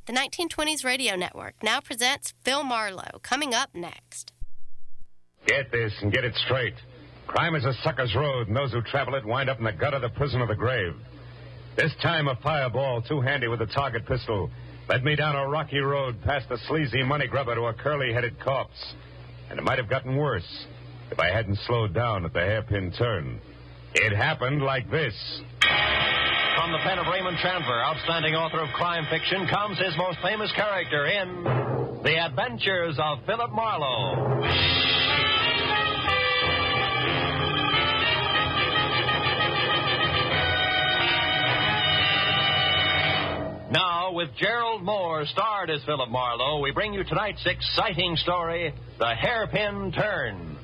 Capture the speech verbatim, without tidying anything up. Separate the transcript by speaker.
Speaker 1: The nineteen twenties Radio Network now presents Phil Marlowe, coming up next.
Speaker 2: Get this and get it straight. Crime is a sucker's road, and those who travel it wind up in the gut of the prison or the grave. This time, a fireball, too handy with a target pistol, led me down a rocky road past a sleazy money grubber to a curly-headed corpse. And it might have gotten worse if I hadn't slowed down at the hairpin turn. It happened like this.
Speaker 3: From the pen of Raymond Chandler, outstanding author of crime fiction, comes his most famous character in The Adventures of Philip Marlowe. Now, with Gerald Moore starred as Philip Marlowe, we bring you tonight's exciting story, The Hairpin Turn.